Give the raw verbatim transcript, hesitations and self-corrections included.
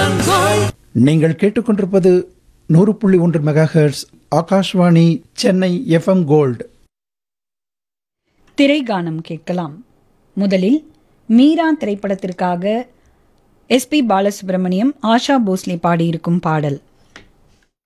நீங்கள் கேட்டுக்கொண்டிருப்பது நூறு புள்ளி ஒன்று mega hertz Akashvani Chennai FM gold. திரைகானம் கேட்கலாம். முதலில் மீரா திரைப்படத்திற்காக எஸ் பி பாலசுப்ரமணியம், ஆஷா போஸ்லே பாடியிருக்கும் பாடல்.